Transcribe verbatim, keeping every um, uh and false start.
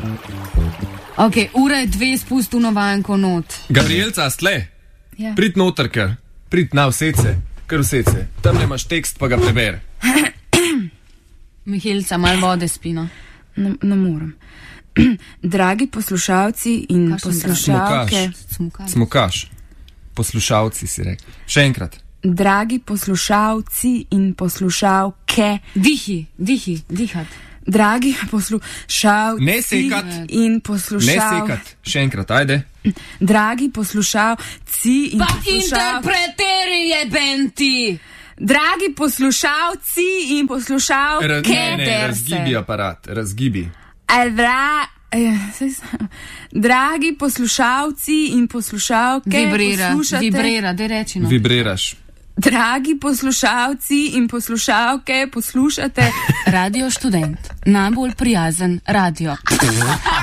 Ok, ura je dve, spustu navajanko not. Gabrielca, stle? Ja. Prid noter, ker. Prid na vsece, kar vsece. Tam nemaš tekst, pa ga preber. Mihelica, malo vode spino. Ne, ne morem. Dragi poslušalci in Kakšen poslušalke. Smukaš. Smukaš. Poslušalci si rekel. Še enkrat. Dragi poslušalci in poslušalke. Dihi, dihi, dihat. Dragi poslušalci Ne sekat. in Ne poslušalke. sekat. Še enkrat, ajde. Dragi poslušalci in Pa poslušalke. interpreteri je benti. Dragi poslušalci in poslušalke. Ra- ne, ne, Terse. razgibi aparat, razgibi. Dra, eh, saj sem- dragi poslušalci in poslušalke. Vibrira, poslušate- vibrira, daj reči no. Vibriraš. Dragi poslušalci in poslušalke, poslušate Radio Študent, najbolj prijazen radio.